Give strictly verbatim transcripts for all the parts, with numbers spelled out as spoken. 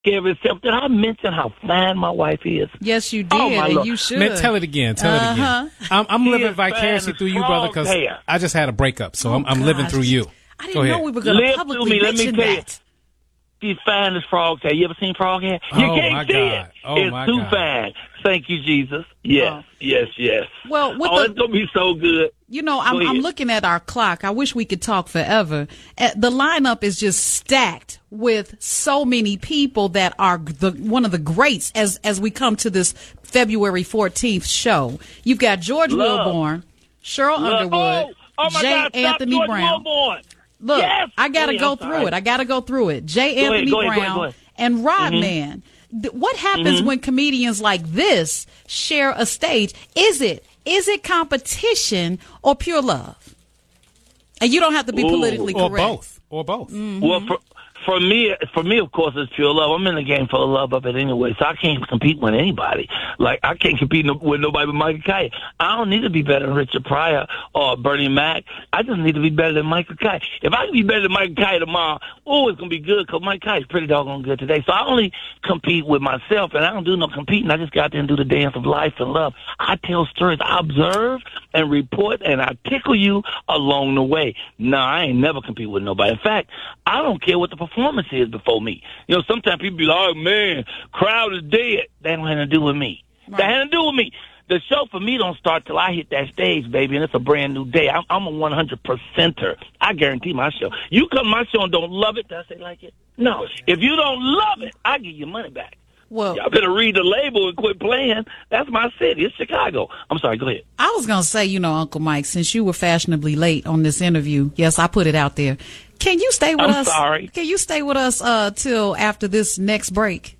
care of himself. Did I mention how fine my wife is? Yes, you did, oh, my and Lord. you should. Man, tell it again. Tell uh-huh. it again. I'm, I'm living vicariously fine through as you, brother, frog because hair. I just had a breakup, so Oh, I'm, I'm living gosh. through you. I didn't Go know ahead. we were going to Live publicly through me. Let me mention tell you. that. She's fine as frog hair. You ever seen frog hair? You Oh, can't my see God. it. Oh, it's my too God. fine. Thank you, Jesus. Yes, Oh. yes, yes. Well, with oh, the- it's gonna be so good. You know, I'm, Go I'm ahead. looking at our clock. I wish we could talk forever. Uh, The lineup is just stacked with so many people that are the one of the greats as as we come to this February fourteenth show. You've got George Love. Wilborn, Cheryl Look, Underwood, oh, oh my J. God, stop Anthony George Brown. Wilborn. Look, Yes. I got to Go go ahead, I'm through sorry. it. I got to go through it. J. Go ahead, Anthony go ahead, go ahead, Brown go ahead. and Rodman. Th- What happens Mm-hmm. when comedians like this share a stage? Is it is it competition or pure love? And you don't have to be Ooh. politically Or correct. both. Or both. Mm. Well, for for me, for me, of course, it's pure love. I'm in the game for the love of it anyway, so I can't compete with anybody. Like I can't compete no, with nobody but Michael Kite. I don't need to be better than Richard Pryor or Bernie Mac. I just need to be better than Michael Kite. If I can be better than Michael Kite tomorrow, oh, it's gonna be good because Michael Kite's pretty doggone good today. So I only compete with myself, and I don't do no competing. I just go out there and do the dance of life and love. I tell stories. I observe and report, and I tickle you along the way. No, I ain't never compete with nobody. In fact, I don't care what the performance is before me. You know, sometimes people be like, oh, man, crowd is dead. That don't have to do with me. Right. That has to do with me. The show for me don't start till I hit that stage, baby, and it's a brand new day. I'm, I'm a one hundred percenter. I guarantee my show. You come to my show and don't love it, does I say like it? No. If you don't love it, I give you money back. Well, Y'all better read the label and quit playing. That's my city. It's Chicago. I'm sorry. Go ahead. I was going to say, you know, Uncle Mike, since you were fashionably late on this interview, yes, I put it out there. Can you stay with I'm us? sorry. Can you stay with us uh, till after this next break?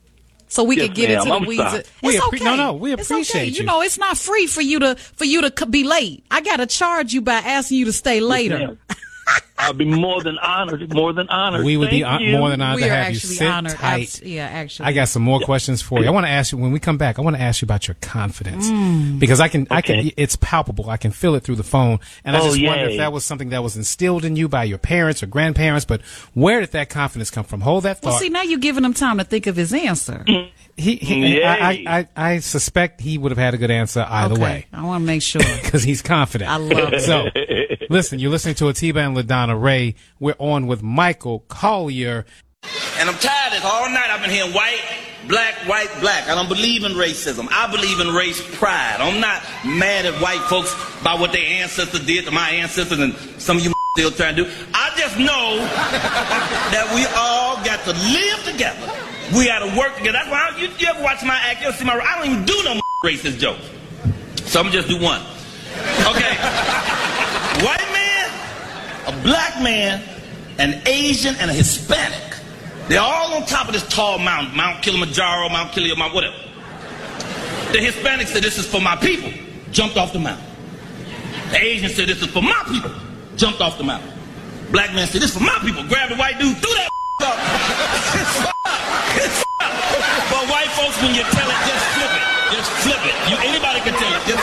So we Yes, can get ma'am. into the I'm weeds. sorry. It's We appre- okay. no, no, we It's okay. appreciate You you. know, it's not free for you to for you to c- be late. I got to charge you by asking you to stay later. Ma'am. I'll be more than honored. More than honored. We would be Thank hon- you. more than honored We to are have you. actually Sit honored. tight. Abs- yeah, actually. I got some more questions for you. I want to ask you when we come back. I want to ask you about your confidence because I can, I can. Okay. It's palpable. I can feel it through the phone, and I Oh, just wonder yay. if that was something that was instilled in you by your parents or grandparents. But where did that confidence come from? Hold that thought. Well, see, now you're giving him time to think of his answer. he, he Yay. I, I, I, I suspect he would have had a good answer either okay. way I want to make sure. because he's confident. I love it. So, listen, you're listening to Atiba and LaDonna Ray. We're on with Michael Collier. And I'm tired of this. All night I've been hearing white, black, white, black. I don't believe in racism. I believe in race pride. I'm not mad at white folks by what their ancestors did to my ancestors and some of you still trying to do. I just know that we all got to live together. We got to work together. That's why I, you, you ever watch my act, you'll see my, I don't even do no racist jokes. So I'm going to just do one. Okay. White man, a black man, an Asian, and a Hispanic. They're all on top of this tall mountain, Mount Kilimanjaro, Mount Kilimanjaro, whatever. The Hispanic said, this is for my people, jumped off the mountain. The Asian said, this is for my people, jumped off the mountain. Black man said, this is for my people, grabbed the white dude, threw that up. It's up. It's up. But white folks, when you tell it, just flip it. Just flip it. You, anybody can tell it,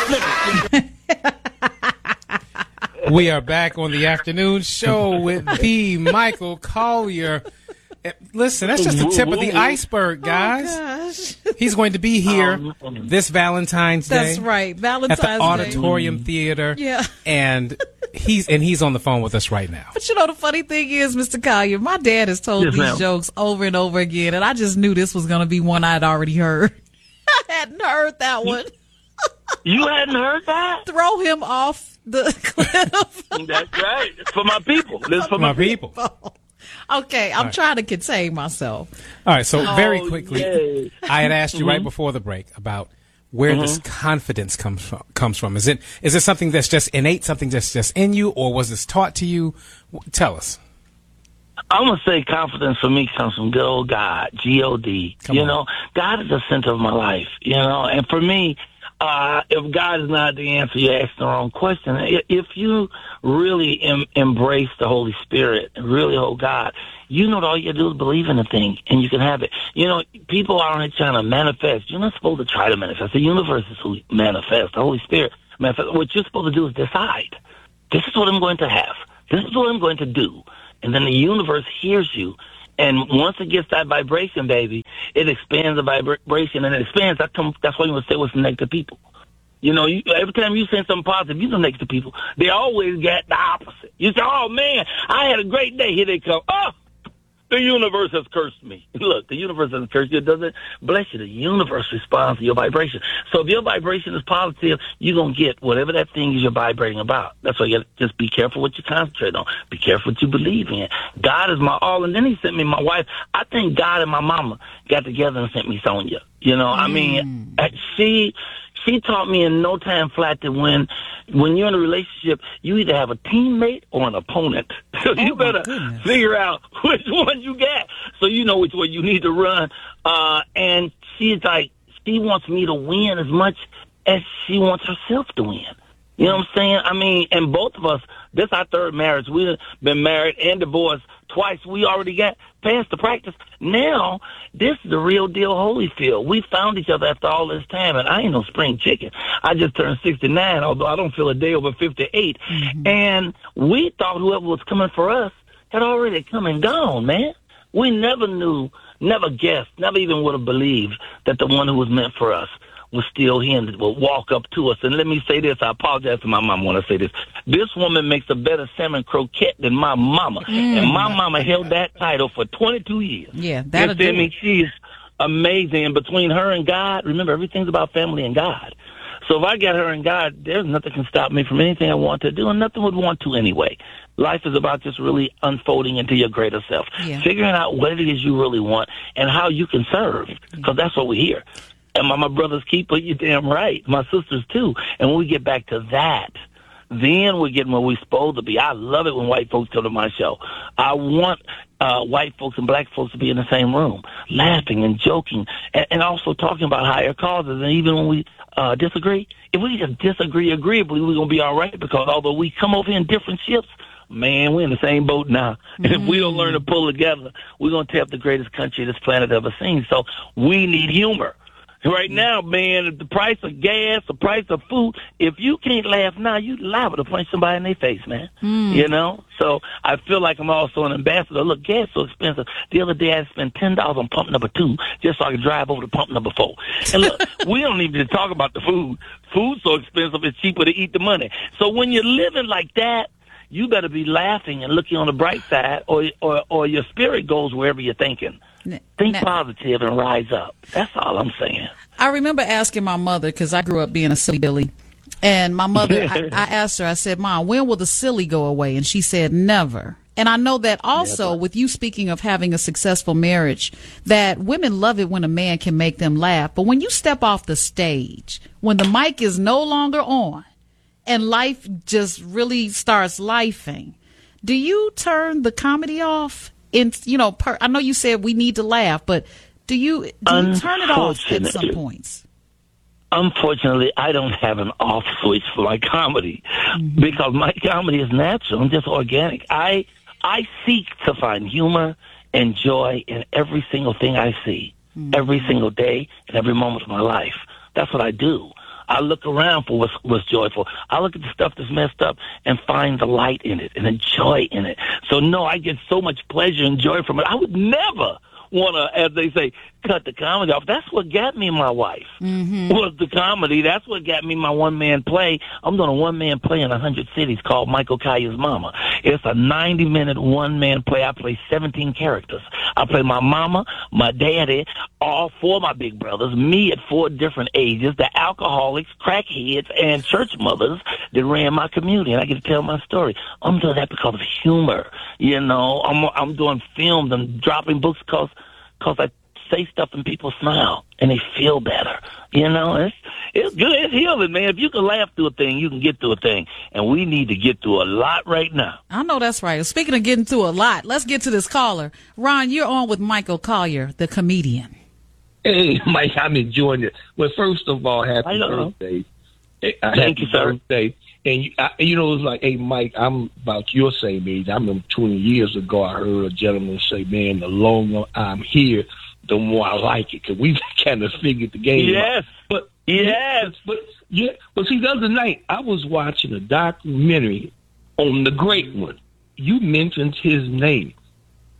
just flip it. We are back on the afternoon show with the Michael Collier. Eh, Listen, that's just the tip of the iceberg, guys. Oh, gosh. He's going to be here this Valentine's Day. That's right. Valentine's At the Day. Auditorium Theater. Yeah. And he's and he's on the phone with us right now. But you know, the funny thing is, Mister Collier, my dad has told Yes, these ma'am. jokes over and over again, and I just knew this was going to be one I'd already heard. I hadn't heard that one. You hadn't heard that? Throw him off the cliff. That's right. It's for my people. This is for My my people. people. Okay, I'm right. trying to contain myself. All right, so very Oh, quickly, yay. I had asked you right before the break about where this confidence comes from. Comes from. Is it is it something that's just innate, something that's just in you, or was this taught to you? W- Tell us. I'm going to say confidence for me comes from good old God, G O D. Come You on. know, God is the center of my life, you know, and for me, uh, if God is not the answer, you're asking the wrong question. I- If you really em- embrace the Holy Spirit and really hold God, you know that all you got to do is believe in the thing and you can have it. You know, people are only trying to manifest. You're not supposed to try to manifest. The universe is who manifests, the Holy Spirit manifests. What you're supposed to do is decide. This is what I'm going to have. This is what I'm going to do. And then the universe hears you And once it gets that vibration, baby, it expands the vibration, and it expands. That come, that's why you would say what's negative people. You know, you, every time you say something positive, you know negative people, they always get the opposite. You say, oh, man, I had a great day. Here they come. Oh, the universe has cursed me. Look, the universe doesn't curse you. It doesn't bless you. The universe responds to your vibration. So if your vibration is positive, you're going to get whatever that thing is you're vibrating about. That's why you got to just be careful what you concentrate on. Be careful what you believe in. God is my all. And then he sent me my wife. I think God and my mama got together and sent me Sonia. You know, mm. I mean, she... She taught me in no time flat that when when you're in a relationship, you either have a teammate or an opponent. So you oh better figure out which one you got so you know which way you need to run. Uh, and she's like, she wants me to win as much as she wants herself to win. You know what I'm saying? I mean, and both of us, this is our third marriage. We've been married and divorced twice. We already got past the practice. Now, this is the real deal Holyfield. We found each other after all this time, and I ain't no spring chicken. I just turned sixty-nine, although I don't feel a day over fifty-eight. Mm-hmm. And we thought whoever was coming for us had already come and gone, man. We never knew, never guessed, never even would have believed that the one who was meant for us was still here and will walk up to us. And let me say this. I apologize to my mom when I say this. This woman makes a better salmon croquette than my mama. Mm. And my mama held that title for twenty-two years. Yeah, that'll do. I mean, she's amazing. And between her and God, remember, everything's about family and God. So if I got her and God, there's nothing can stop me from anything I want to do, and nothing would want to anyway. Life is about just really unfolding into your greater self, yeah. figuring out what it is you really want and how you can serve, because that's what we're here. And my, my brother's keeper, you're damn right. My sisters, too. And when we get back to that, then we're getting where we're supposed to be. I love it when white folks come to my show. I want uh, white folks and black folks to be in the same room, laughing and joking, and, and also talking about higher causes. And even when we uh, disagree, if we just disagree agreeably, we're going to be all right, because although we come over in different ships, man, we're in the same boat now. And mm-hmm. if we don't learn to pull together, we're going to tear up the greatest country this planet ever seen. So we need humor. Right now, man, the price of gas, the price of food, if you can't laugh now, you liable to punch somebody in their face, man. Mm. You know? So I feel like I'm also an ambassador. Look, gas is so expensive. The other day I spent ten dollars on pump number two just so I could drive over to pump number four. And look, we don't need to talk about the food. Food's so expensive, it's cheaper to eat the money. So when you're living like that, you better be laughing and looking on the bright side, or or, or your spirit goes wherever you're thinking. Think positive and rise up. That's all I'm saying. I remember asking my mother, because I grew up being a silly Billy, and my mother, I, I asked her, I said, Mom, when will the silly go away? And she said, never. And I know that also, never. With you speaking of having a successful marriage, that women love it when a man can make them laugh. But when you step off the stage, when the mic is no longer on, and life just really starts lifing, do you turn the comedy off? In, you know, per, I know you said we need to laugh, but do you, do you turn it off at some points? Unfortunately, I don't have an off switch for my comedy, mm-hmm. because my comedy is natural and just organic. I I seek to find humor and joy in every single thing I see, mm-hmm. every single day and every moment of my life. That's what I do. I look around for what's, what's joyful. I look at the stuff that's messed up and find the light in it and the joy in it. So, no, I get so much pleasure and joy from it. I would never want to, as they say, cut the comedy off. That's what got me my wife, mm-hmm. was the comedy. That's what got me my one-man play. I'm doing a one-man play in one hundred cities called Michael Colliers' Mama. It's a ninety-minute one-man play. I play seventeen characters. I play my mama, my daddy, all four of my big brothers, me at four different ages, the alcoholics, crackheads, and church mothers that ran my community, and I get to tell my story. I'm doing that because of humor. You know, I'm I'm doing films and dropping books because cause I say stuff and people smile and they feel better. You know, it's it's good. It's healing, man. If you can laugh through a thing, you can get through a thing. And we need to get through a lot right now. I know that's right. Speaking of getting through a lot, let's get to this caller. Ron, you're on with Michael Collier, the comedian. Hey, Mike, I'm enjoying it. Well, first of all, happy birthday. Thank happy you, sir. Birthday. And, you, I, you know, it's like, hey, Mike, I'm about your same age. I remember twenty years ago, I heard a gentleman say, man, the longer I'm here, the more I like it, because we kind of figured the game yes. out. But, yes. But, yeah, but see, the other night, I was watching a documentary on the great one. You mentioned his name.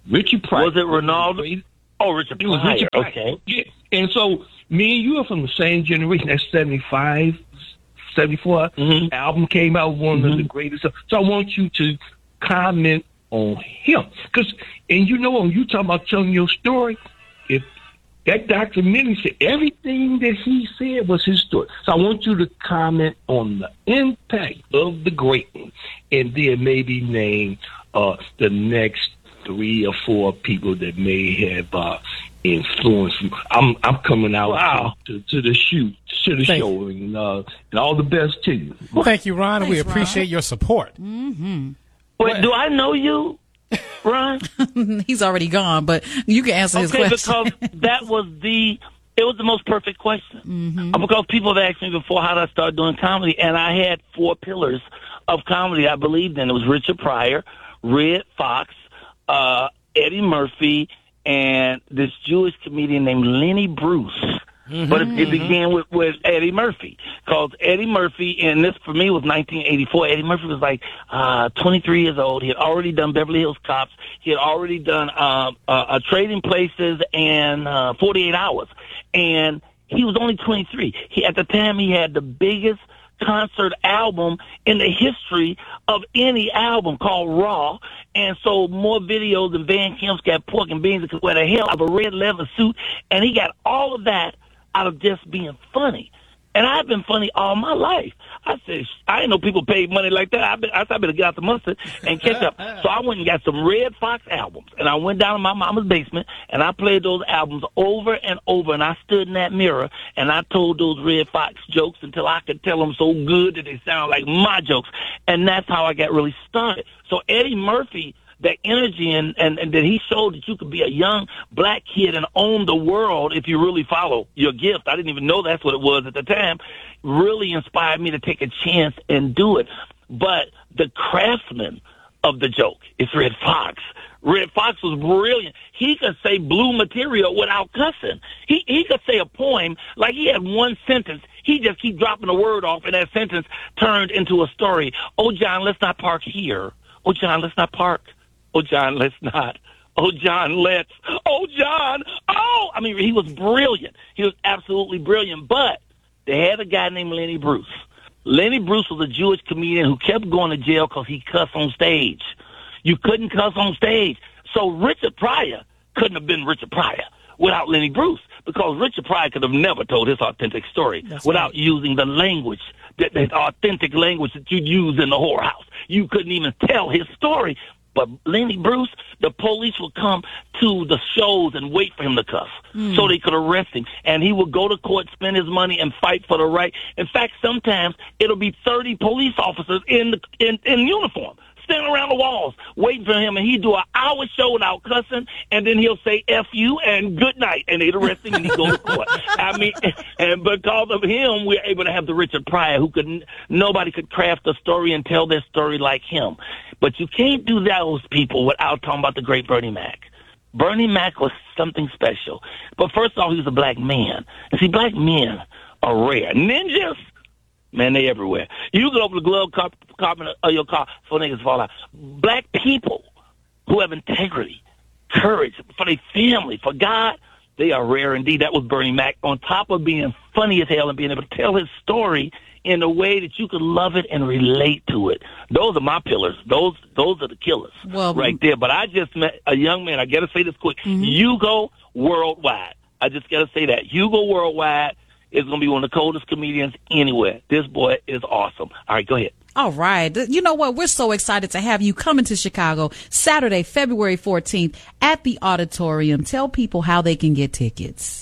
Richard Pryor. Was it Ronaldo? Oh, Richard Pryor. Richard Pryor. Okay. Yeah. And so me and you are from the same generation. That's seventy-five, seventy-four. Mm-hmm. Album came out, one mm-hmm. of the greatest. So I want you to comment on him. Cause, and you know, when you talk about telling your story, if that documentary said everything that he said was his story. So I want you to comment on the impact of the great one, and then maybe name uh, the next three or four people that may have uh, influenced you. I'm I'm coming out wow. to, to the shoot, to the Thank show, and, uh, and all the best to you. Well, thank you, Ron. Thanks, we appreciate Ron. your support. Mm-hmm. Wait, do I know you, Ron? He's already gone, but you can answer his okay, question. because that was the it was the most perfect question. Mm-hmm. Because people have asked me before how did I start doing comedy, and I had four pillars of comedy I believed in. It was Richard Pryor, Redd Foxx, uh, Eddie Murphy, and this Jewish comedian named Lenny Bruce. Mm-hmm, but it, it mm-hmm. began with, with Eddie Murphy, because Eddie Murphy, and this for me was nineteen eighty-four. Eddie Murphy was like uh, twenty-three years old. He had already done Beverly Hills Cops. He had already done uh, uh, uh, Trading Places and uh, forty-eight hours. And he was only twenty-three. He At the time, he had the biggest concert album in the history of any album called Raw, and sold more videos than Van Camp's Got Pork and Beans, could wear the hell out of a red leather suit. And he got all of that out of just being funny. And I've been funny all my life. I said, I didn't know people paid money like that. I been, I better get out the mustard and catch up. So I went and got some Redd Foxx albums, and I went down to my mama's basement, and I played those albums over and over, and I stood in that mirror, and I told those Redd Foxx jokes until I could tell them so good that they sound like my jokes. And that's how I got really started. So Eddie Murphy, that energy and, and, and that he showed that you could be a young black kid and own the world if you really follow your gift. I didn't even know that's what it was at the time. Really inspired me to take a chance and do it. But the craftsman of the joke is Redd Foxx. Redd Foxx was brilliant. He could say blue material without cussing. He he could say a poem like he had one sentence. He just keep dropping a word off, and that sentence turned into a story. Oh, John, let's not park here. Oh, John, let's not park. Oh, John, let's not. Oh, John, let's. Oh, John. Oh, I mean, he was brilliant. He was absolutely brilliant. But they had a guy named Lenny Bruce. Lenny Bruce was a Jewish comedian who kept going to jail because he cussed on stage. You couldn't cuss on stage. So Richard Pryor couldn't have been Richard Pryor without Lenny Bruce, because Richard Pryor could have never told his authentic story That's without right. using the language, that, that authentic language that you'd use in the whorehouse. You couldn't even tell his story. But Lenny Bruce, the police would come to the shows and wait for him to cuss mm. so they could arrest him. And he would go to court, spend his money, and fight for the right. In fact, sometimes it'll be thirty police officers in the, in, in uniform standing around the walls waiting for him, and he'd do an hour show without cussing, and then he'll say F you and good night, and they'd arrest him and he'd go to court. I mean, and because of him, we're able to have the Richard Pryor, who could, nobody could craft a story and tell their story like him. But you can't do those people without talking about the great Bernie Mac. Bernie Mac was something special. But first off, he was a black man. And see, black men are rare. Ninjas, man, they everywhere. You can open the glove compartment of your car before niggas fall out. Black people who have integrity, courage, for their family, for God, they are rare indeed. That was Bernie Mac, on top of being funny as hell and being able to tell his story in a way that you could love it and relate to it. Those are my pillars. Those those are the killers well, right there. But I just met a young man. I got to say this quick. Mm-hmm. Hugo Worldwide. I just got to say that. Hugo Worldwide is going to be one of the coldest comedians anywhere. This boy is awesome. All right, go ahead. All right. You know what? We're so excited to have you coming to Chicago Saturday, February fourteenth at the Auditorium. Tell people how they can get tickets.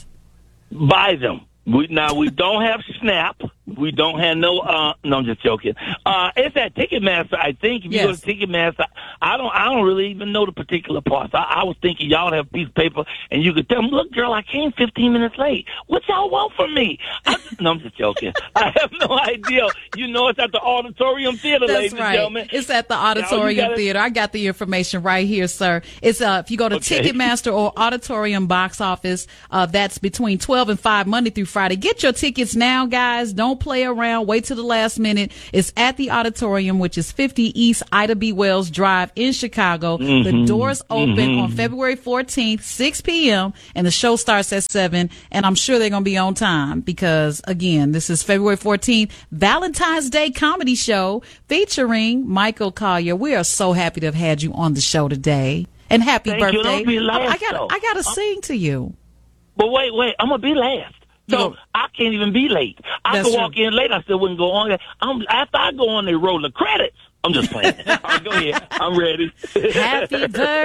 Buy them. We, now, we don't have Snap. We don't have no, uh, no, I'm just joking. Uh, it's at Ticketmaster, I think. If you yes. go to Ticketmaster, I don't, I don't really even know the particular parts. I, I was thinking y'all would have a piece of paper and you could tell them, look, girl, I came fifteen minutes late. What y'all want from me? I, no, I'm just joking. I have no idea. You know, it's at the Auditorium Theater, That's ladies right. and gentlemen. It's at the Auditorium gotta, Theater. I got the information right here, sir. It's, uh, if you go to okay. Ticketmaster or Auditorium Box Office, uh, that's between twelve and five, Monday through Friday. Friday. Get your tickets now, guys. Don't play around. Wait till the last minute. It's at the Auditorium, which is fifty East Ida B. Wells Drive in Chicago. Mm-hmm. The doors open mm-hmm. on February fourteenth, six p.m., and the show starts at seven, and I'm sure they're going to be on time because, again, this is February fourteenth, Valentine's Day comedy show featuring Michael Collier. We are so happy to have had you on the show today. And happy Thank birthday. You. Don't be last, I got I got to sing to you. But wait, wait, I'm going to be last. So no. I can't even be late. I That's could walk true. in late. I still wouldn't go on. I'm, after I go on, they roll the credits. I'm just playing. All right, go ahead. I'm ready. Happy birthday.